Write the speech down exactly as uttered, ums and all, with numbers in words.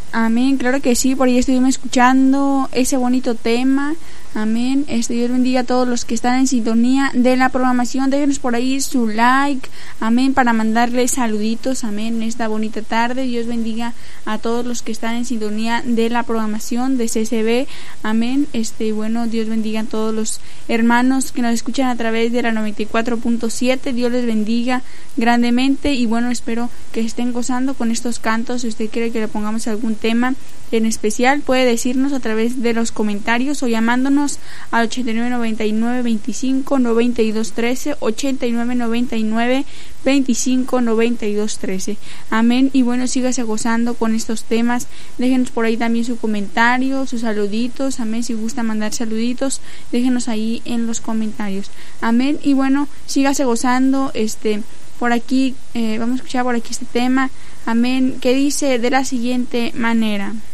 Amén, claro que sí, por ahí estuvimos escuchando ese bonito tema. Amén, este, Dios bendiga a todos los que están en sintonía de la programación. Déjenos por ahí su like, amén, para mandarles saluditos, amén, en esta bonita tarde. Dios bendiga a todos los que están en sintonía de la programación de C C B, amén. Este, bueno, Dios bendiga a todos los hermanos que nos escuchan a través de la noventa y cuatro punto siete. Dios les bendiga grandemente y bueno, espero que estén gozando con estos cantos. Si usted quiere que le pongamos algún tema en especial, puede decirnos a través de los comentarios o llamándonos al ochenta y nueve noventa y nueve veinticinco noventa y dos trece, ochenta y nueve noventa y nueve veinticinco noventa y dos trece. Amén. Y bueno, sígase gozando con estos temas. Déjenos por ahí también su comentario, sus saluditos. Amén. Si gusta mandar saluditos, déjenos ahí en los comentarios. Amén. Y bueno, sígase gozando. Este, por aquí, eh, vamos a escuchar por aquí este tema. Amén. Que dice de la siguiente manera: